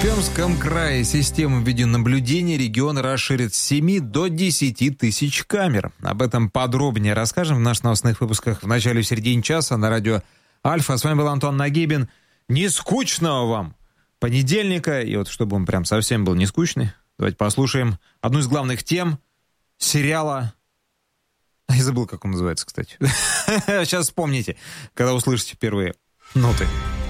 Пермском крае систему видеонаблюдения регион расширит с 7 до 10 тысяч камер. Об этом подробнее расскажем в наших новостных выпусках в начале и в середине часа на радио Альфа. С вами был Антон Нагибин. Не скучного вам понедельника. И вот чтобы он прям совсем был не скучный, давайте послушаем одну из главных тем сериала. Я забыл, как он называется, кстати. Сейчас вспомните, когда услышите первые ноты.